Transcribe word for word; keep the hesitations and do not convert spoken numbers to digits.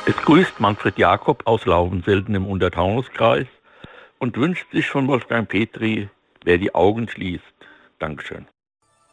Es grüßt Manfred Jakob aus Laubenselten im Untertaunuskreis und wünscht sich von Wolfgang Petri, wer die Augen schließt. Dankeschön.